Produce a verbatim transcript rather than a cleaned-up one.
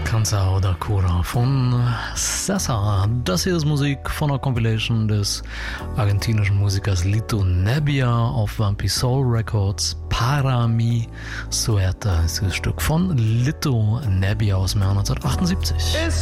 Cansao da Cura von Sessa. Das hier ist Musik von der Compilation des argentinischen Musikers Lito Nebbia auf Vampi Soul Records. Para mi suerte ist dieses Stück von Lito Nebbia aus dem Jahr neunzehnhundertachtundsiebzig.